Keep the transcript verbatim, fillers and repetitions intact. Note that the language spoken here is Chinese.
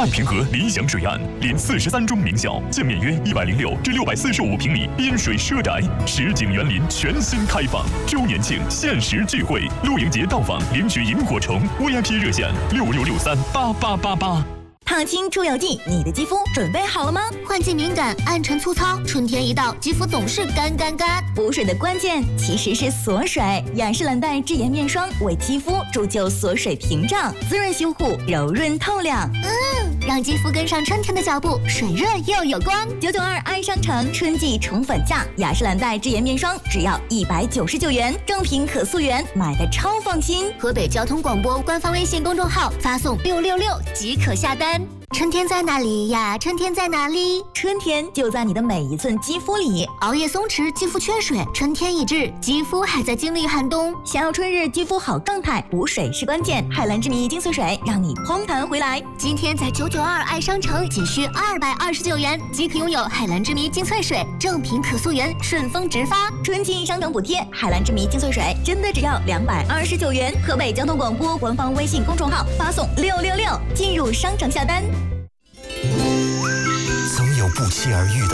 爱平和理想水岸连四十三中名校，建面约一百零六至六百四十五平米滨水奢宅，实景园林全新开放，周年庆限时聚会，露营节到访领取萤火虫 V I P 热线六六六三八八八八。 烫青出油剂，你的肌肤准备好了吗？ 换季敏感、暗沉粗糙，春天一到，肌肤总是干干干。 补水的关键其实是锁水，雅诗兰黛智颜面霜为肌肤铸就锁水屏障，滋润修护，柔润透亮。 嗯，让肌肤跟上春天的脚步，水润又有光。 九九二爱商城春季宠粉价，雅诗兰黛智颜面霜只要一百九十九元，正品可溯源，买的超放心。 河北交通广播官方微信公众号发送六六六即可下单。春天在哪里呀？春天在哪里？ 春天就在你的每一寸肌肤里。 熬夜松弛，肌肤缺水，春天已至，肌肤还在经历寒冬。 想要春日肌肤好状态，补水是关键。海蓝之谜精粹水让你嘭弹回来。 今天在九九二爱商城仅需二百二十九元即可拥有海蓝之谜精粹水，正品可溯源，顺丰直发。 春季商城补贴，海蓝之谜精粹水真的只要两百二十九元。河北交通广播官方微信公众号发送六六六进入商城下单。 曾有不期而遇的